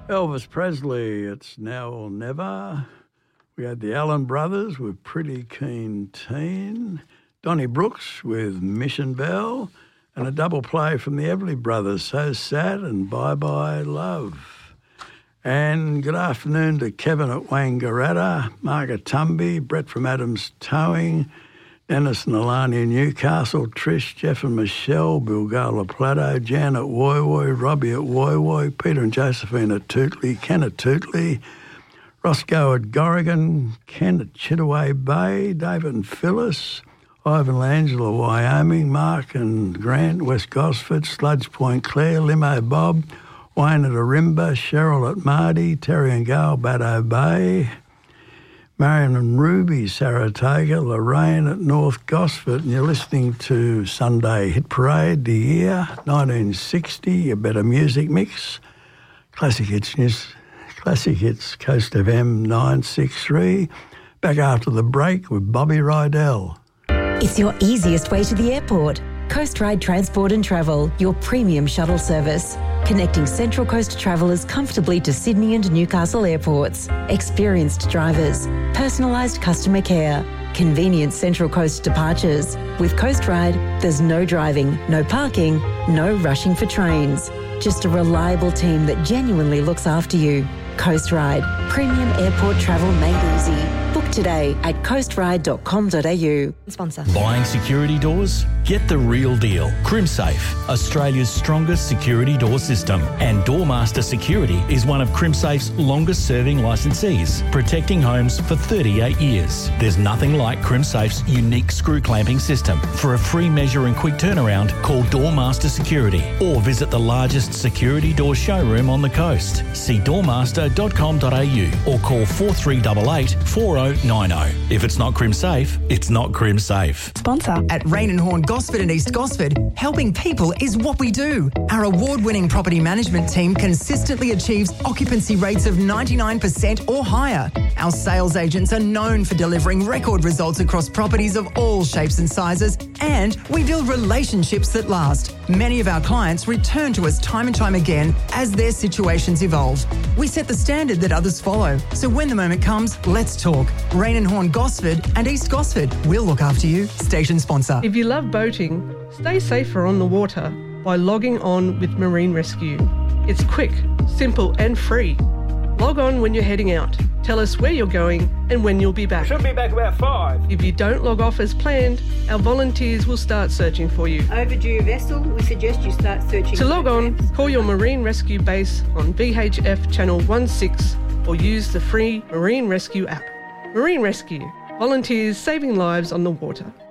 Elvis Presley, It's Now or Never. We had the Allen Brothers with Pretty Keen Teen. Donnie Brooks with Mission Bell. And a double play from the Everly Brothers, So Sad and Bye Bye Love. And good afternoon to Kevin at Wangaratta, Mark at Tumby, Brett from Adams Towing, Dennis and Alani in Newcastle, Trish, Jeff and Michelle, Bilgala Plateau, Jan at Woy Woy, Robbie at Woy Woy, Peter and Josephine at Tootley, Ken at Tootley, Roscoe at Gorrigan, Ken at Chittaway Bay, David and Phyllis, Ivan and Angela, Wyoming, Mark and Grant, West Gosford, Sludge Point, Clare, Limo Bob, Wayne at Arimba, Cheryl at Mardy, Terry and Gail, Baddo Bay, Marion and Ruby, Saratoga, Lorraine at North Gosford, and you're listening to Sunday Hit Parade, the year 1960, a better music mix, Classic Hits, Coast FM 963. Back after the break with Bobby Rydell. It's your easiest way to the airport. Coast Ride Transport and Travel, your premium shuttle service. Connecting Central Coast travellers comfortably to Sydney and Newcastle airports. Experienced drivers, personalised customer care, convenient Central Coast departures. With Coast Ride, there's no driving, no parking, no rushing for trains. Just a reliable team that genuinely looks after you. Coast Ride, premium airport travel made easy. Book today at coastride.com.au. Sponsor. Buying security doors? Get the real deal. CrimSafe, Australia's strongest security door system. And Doormaster Security is one of CrimSafe's longest serving licensees, protecting homes for 38 years. There's nothing like CrimSafe's unique screw clamping system. For a free measure and quick turnaround, call Doormaster Security or visit the largest security door showroom on the coast. See doormaster.com.au or call 4388 4090. If it's not CrimSafe, it's not CrimSafe. Sponsor. At Rain and Horn Gosford and East Gosford, helping people is what we do. Our award-winning property management team consistently achieves occupancy rates of 99% or higher. Our sales agents are known for delivering record results across properties of all shapes and sizes, and we build relationships that last. Many of our clients return to us time and time again as their situations evolve. We set the standard that others follow. So when the moment comes, let's talk. Rain and Horn Gosford and East Gosford. We'll look after you. Station sponsor. If you love boating, stay safer on the water by logging on with Marine Rescue. It's quick, simple and free. Log on when you're heading out. Tell us where you're going and when you'll be back. I should be back about 5. If you don't log off as planned, our volunteers will start searching for you. Overdue vessel, we suggest you start searching. To log on, call your Marine Rescue base on VHF Channel 16 or use the free Marine Rescue app. Marine Rescue, volunteers saving lives on the water.